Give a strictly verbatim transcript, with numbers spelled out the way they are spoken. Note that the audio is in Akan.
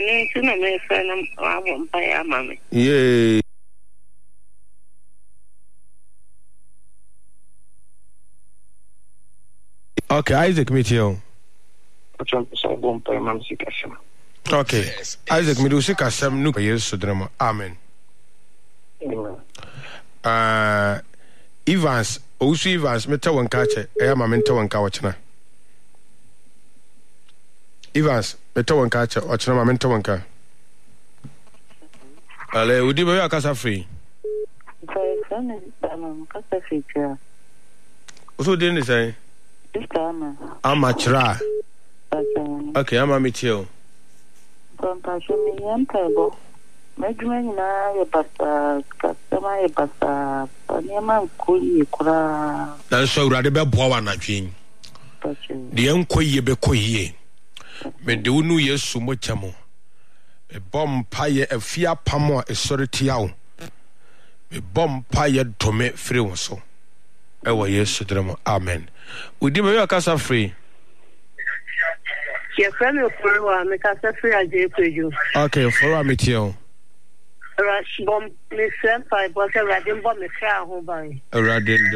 Any soon I may friend I won't buy a mammy. Yay. Okay, Isaac meet you. Okay, Isaac me do sick as some new years to drama. Amen. Uh, Evans, also Evans, Meta one catch, I am a mentor one couchna. Evans, Meta one catch, or Chama mentor one car. Ale, would you be a casa free? Who didn't say? I'm a tra. Okay, I'm a meet you. Medjumena ye basta customer ye basta onyema nkoyi kura na so urade be boa na twin de enkoyi be koyi me de unu yesu mo chamo e bom paye afia pamo e soreti yawo me bom paye tome free wo so e wo yesu dremo amen udi me yakasa free ye friend me for me kasa free aje peju okay follow me tio Rush bomb me send five was a radin bomb me car home by. A radin